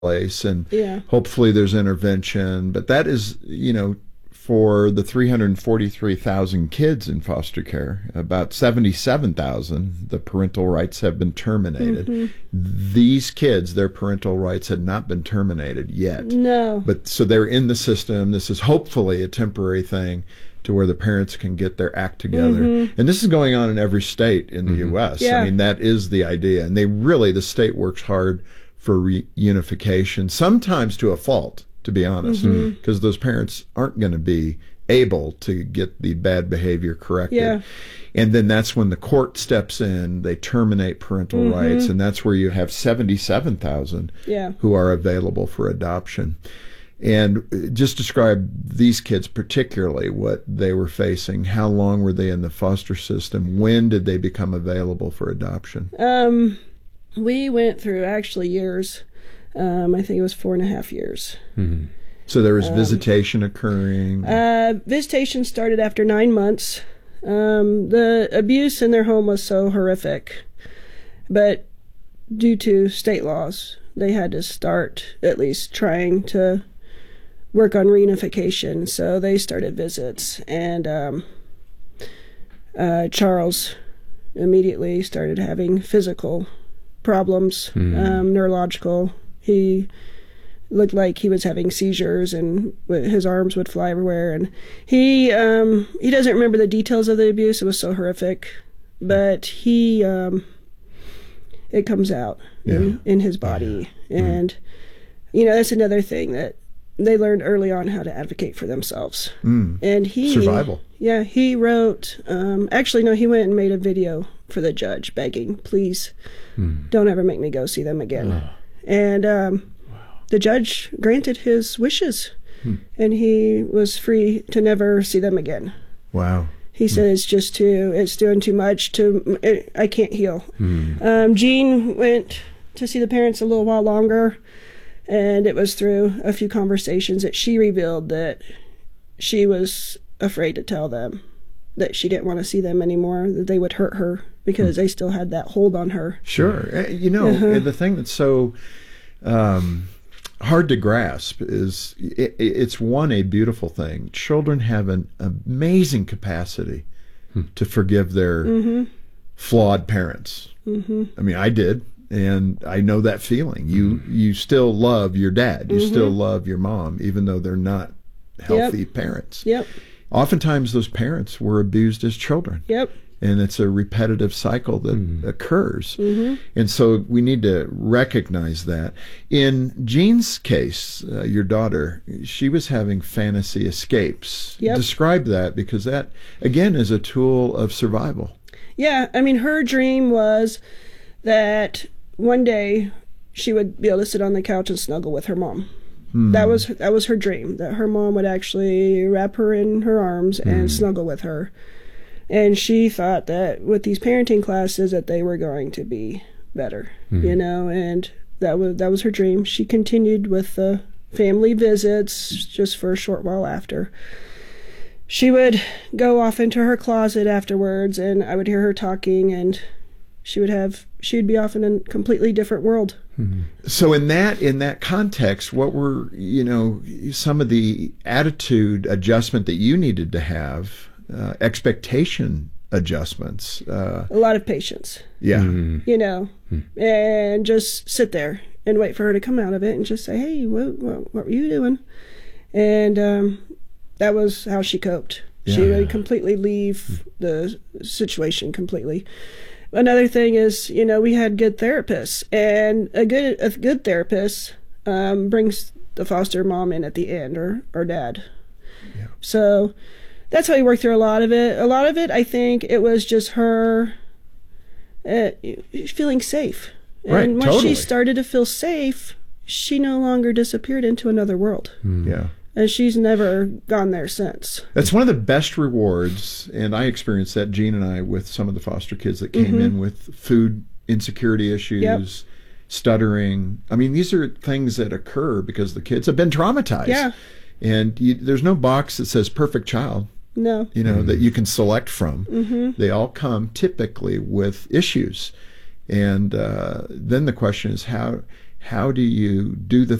place, and Yeah. hopefully there's intervention. But that is, for the 343,000 kids in foster care, about 77,000, the parental rights have been terminated. These kids, their parental rights had not been terminated yet. No. But so they're in the system. This is hopefully a temporary thing to where the parents can get their act together. And this is going on in every state in the U.S. Yeah. I mean, that is the idea. And the state works hard for reunification, sometimes to a fault, to be honest, because those parents aren't going to be able to get the bad behavior corrected. Yeah. And then that's when the court steps in, they terminate parental rights, and that's where you have 77,000 Yeah. who are available for adoption. And just describe these kids particularly, what they were facing. How long were they in the foster system? When did they become available for adoption? We went through actually years. I think it was 4.5 years. So there was visitation occurring. Visitation started after 9 months. The abuse in their home was so horrific, but due to state laws, they had to start at least trying to work on reunification. So they started visits, and Charles immediately started having physical problems, neurological. He looked like he was having seizures, and his arms would fly everywhere. And he doesn't remember the details of the abuse. It was so horrific, but it comes out in his body. And that's another thing that they learned early on, how to advocate for themselves. And Survival. Yeah, he wrote, actually, no, he went and made a video for the judge begging, please don't ever make me go see them again. And the judge granted his wishes, and he was free to never see them again. Wow. He said, it's doing too much, I can't heal. Jean went to see the parents a little while longer, and it was through a few conversations that she revealed that she was afraid to tell them that she didn't want to see them anymore, that they would hurt her because they still had that hold on her. Sure. The thing that's so hard to grasp is it's a beautiful thing. Children have an amazing capacity to forgive their flawed parents. I mean, I did. And I know that feeling. You still love your dad. You still love your mom, even though they're not healthy parents. Yep. Oftentimes, those parents were abused as children. Yep. And it's a repetitive cycle that occurs. And so we need to recognize that. In Jean's case, your daughter, she was having fantasy escapes. Yep. Describe that, because that, again, is a tool of survival. Yeah. I mean, her dream was that one day she would be able to sit on the couch and snuggle with her mom. That was her dream, that her mom would actually wrap her in her arms and snuggle with her. And she thought that with these parenting classes that they were going to be better, and that was her dream. She continued with the family visits just for a short while after. She would go off into her closet afterwards, and I would hear her talking, and she'd be off in a completely different world. So in that context, what were, some of the attitude adjustment that you needed to have, expectation adjustments? A lot of patience. Yeah. And just sit there and wait for her to come out of it and just say, hey, what were you doing? And that was how she coped. Yeah. She would completely leave the situation completely. Another thing is, we had good therapists, and a good therapist brings the foster mom in at the end, or dad. Yeah. So that's how we worked through a lot of it. A lot of it, I think, it was just her feeling safe. And once she started to feel safe, she no longer disappeared into another world. Yeah. And she's never gone there since. That's one of the best rewards, and I experienced that, Jean and I, with some of the foster kids that came in with food insecurity issues, stuttering. I mean, these are things that occur because the kids have been traumatized. Yeah. And there's no box that says perfect child. No. That you can select from. They all come typically with issues. And then the question is, how do you do the